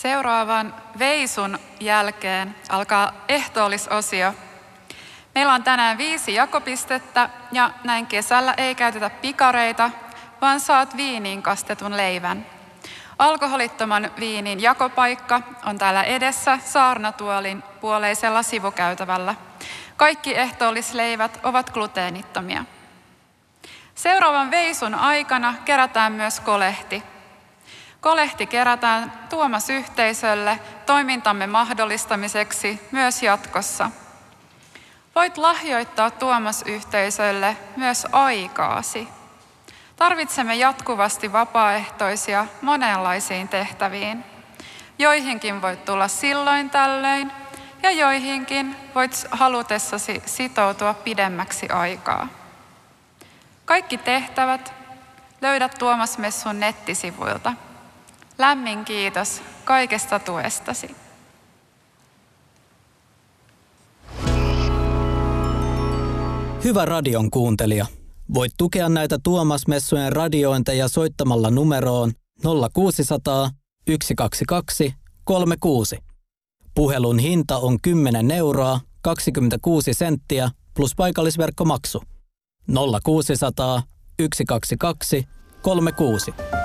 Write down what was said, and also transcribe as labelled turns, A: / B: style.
A: Seuraavan veisun jälkeen alkaa ehtoollisosio. Meillä on tänään 5 jakopistettä ja näin kesällä ei käytetä pikareita, vaan saat viiniin kastetun leivän. Alkoholittoman viinin jakopaikka on täällä edessä saarnatuolin puoleisella sivukäytävällä. Kaikki ehtoollisleivät ovat gluteenittomia. Seuraavan veisun aikana kerätään myös kolehti. Kolehti kerätään Tuomas-yhteisölle toimintamme mahdollistamiseksi myös jatkossa. Voit lahjoittaa Tuomas-yhteisölle myös aikaasi. Tarvitsemme jatkuvasti vapaaehtoisia monenlaisiin tehtäviin. Joihinkin voit tulla silloin tällöin ja joihinkin voit halutessasi sitoutua pidemmäksi aikaa. Kaikki tehtävät löydät Tuomas-messun nettisivuilta. Lämmin kiitos kaikesta tuestasi.
B: Hyvä radion kuuntelija. Voit tukea näitä Tuomas-messujen radiointeja soittamalla numeroon 0600 122 36. Puhelun hinta on 10 € 26 senttiä plus paikallisverkkomaksu. 0600 122 36.